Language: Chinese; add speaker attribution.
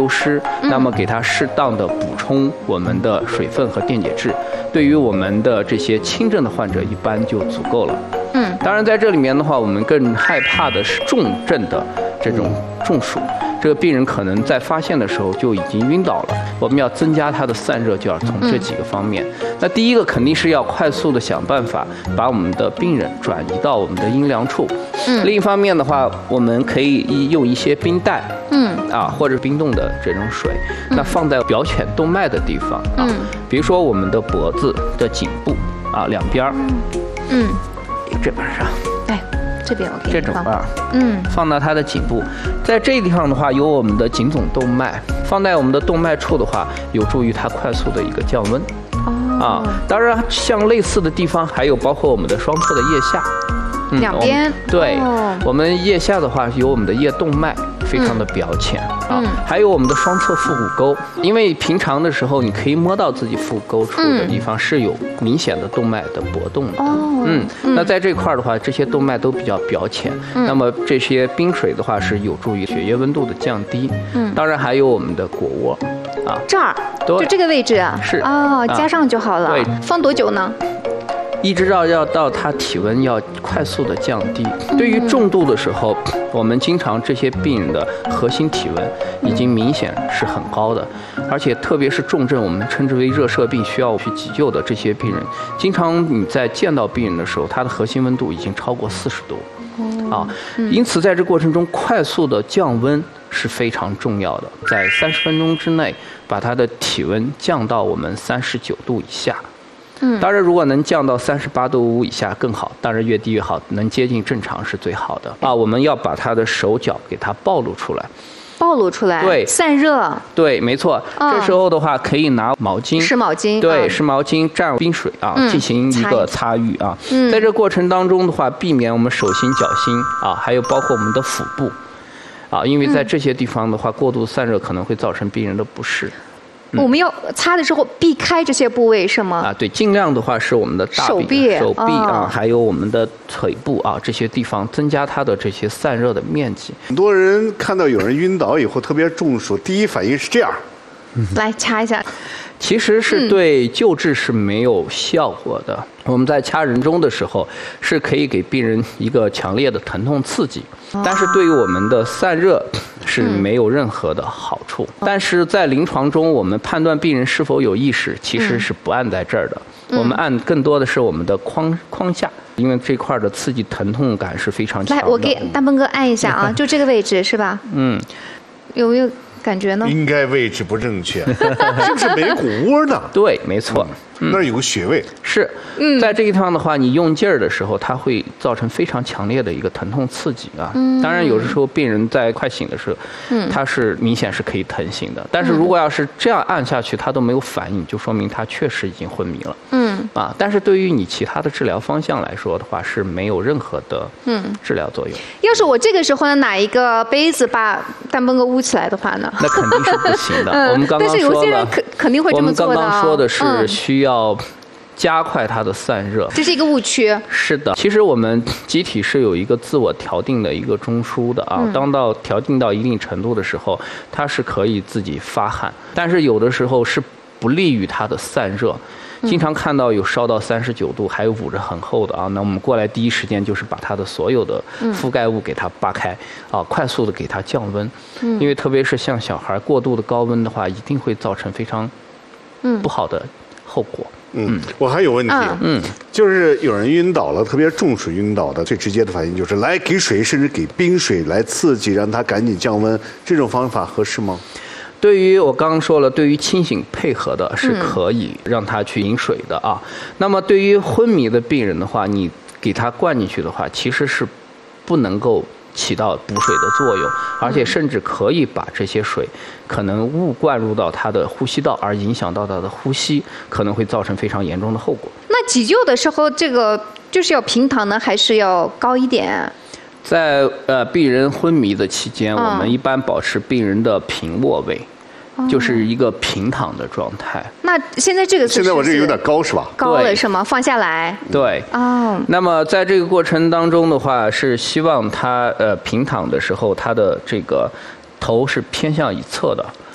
Speaker 1: 流失，那么给他适当的补充我们的水分和电解质，对于我们的这些轻症的患者一般就足够了。当然在这里面的话，我们更害怕的是重症的这种中暑。这个病人可能在发现的时候就已经晕倒了，我们要增加他的散热，就要从这几个方面。那第一个肯定是要快速的想办法把我们的病人转移到我们的阴凉处。另一方面的话，我们可以用一些冰袋，或者冰冻的这种水，那放在表浅动脉的地方啊，比如说我们的脖子的颈部啊两边儿，这边上，
Speaker 2: 这边我给你
Speaker 1: 这种放到它的颈部，在这个地方的话，有我们的颈总动脉，放在我们的动脉处的话，有助于它快速的一个降温。当然，像类似的地方还有包括我们的双侧的腋下，
Speaker 2: 两边。
Speaker 1: 对，我们腋下的话有我们的腋动脉，非常的表浅还有我们的双侧腹股沟，因为平常的时候你可以摸到自己腹沟处的地方是有明显的动脉的搏动的。那在这块的话，这些动脉都比较表浅，那么这些冰水的话是有助于血液温度的降低。当然还有我们的腘窝
Speaker 2: 这儿就这个位置
Speaker 1: 是
Speaker 2: 加上就好了。
Speaker 1: 对，
Speaker 2: 放多久呢？
Speaker 1: 一直要到它体温要快速的降低。对于重度的时候，我们经常这些病人的核心体温已经明显是很高的，而且特别是重症，我们称之为热射病需要去急救的这些病人，经常你在见到病人的时候，他的核心温度已经超过40度。因此在这过程中快速的降温是非常重要的，在30分钟之内把他的体温降到我们39度以下。当然如果能降到38度5以下更好，当然越低越好，能接近正常是最好的。我们要把他的手脚给他暴露出来，对，
Speaker 2: 散热，
Speaker 1: 对，没错。这时候的话可以拿毛巾，
Speaker 2: 湿毛巾，
Speaker 1: 对，湿毛巾蘸冰水进行一个擦浴在这过程当中的话，避免我们手心脚心还有包括我们的腹部因为在这些地方的话，过度散热可能会造成病人的不适。
Speaker 2: 我们要擦的时候避开这些部位是吗？
Speaker 1: 对，尽量的话是我们的大臂、手臂还有我们的腿部这些地方，增加它的这些散热的面积。
Speaker 3: 很多人看到有人晕倒以后特别中暑，第一反应是这样，
Speaker 2: 来掐一下。
Speaker 1: 其实是对救治是没有效果的。我们在掐人中的时候是可以给病人一个强烈的疼痛刺激，但是对于我们的散热是没有任何的好处。但是在临床中，我们判断病人是否有意识，其实是不按在这儿的。我们按更多的是我们的框下，因为这块的刺激疼痛感是非常强的。
Speaker 2: 来，我给大鹏哥按一下就这个位置是吧？有没有感觉呢？
Speaker 3: 应该位置不正确，是不是眉骨窝呢？
Speaker 1: 对，没错。
Speaker 3: 那儿有个穴位，
Speaker 1: 是在这个地方的话，你用劲儿的时候，它会造成非常强烈的一个疼痛刺激当然，有的时候病人在快醒的时候，他是明显是可以疼醒的。但是如果要是这样按下去，他都没有反应，就说明他确实已经昏迷了。但是对于你其他的治疗方向来说的话，是没有任何的治疗作用。
Speaker 2: 要是我这个时候拿一个杯子把大鹏哥捂起来的话呢？
Speaker 1: 那肯定是不行的。我们刚刚说了，
Speaker 2: 但是有些人肯定会这么做的。
Speaker 1: 我们刚刚说的是需要加快它的散热，
Speaker 2: 这是一个误区。
Speaker 1: 是的，其实我们机体是有一个自我调定的一个中枢的当到调定到一定程度的时候，它是可以自己发汗，但是有的时候是不利于它的散热。经常看到有烧到39度还有捂着很厚的那我们过来第一时间就是把它的所有的覆盖物给它扒开快速的给它降温。因为特别是像小孩过度的高温的话，一定会造成非常不好的后果。
Speaker 3: 我还有问题，就是有人晕倒了，特别中暑晕倒的，最直接的反应就是来给水，甚至给冰水来刺激，让它赶紧降温，这种方法合适吗？
Speaker 1: 对于我刚刚说了，对于清醒配合的是可以让他去饮水的那么对于昏迷的病人的话，你给他灌进去的话，其实是不能够起到补水的作用，而且甚至可以把这些水可能误灌入到他的呼吸道，而影响到他的呼吸，可能会造成非常严重的后果。
Speaker 2: 那急救的时候，这个就是要平躺呢，还是要高一点？
Speaker 1: 在病人昏迷的期间，我们一般保持病人的平卧位，就是一个平躺的状态。
Speaker 2: 那现在这个
Speaker 3: 现在我这个有点高是吧？
Speaker 2: 高了是吗？放下来。
Speaker 1: 对。那么在这个过程当中的话，是希望他平躺的时候，他的这个头是偏向一侧的。